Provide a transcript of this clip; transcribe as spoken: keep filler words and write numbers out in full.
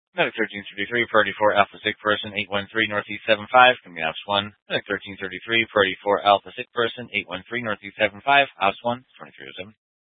Medic thirteen thirty-three, priority four, Alpha six person, eight one three, Northeast seven five, coming Ops one. Medic thirteen thirty-three, priority four, Alpha six person, eight one three, Northeast seven five, Ops one, twenty-three oh seven.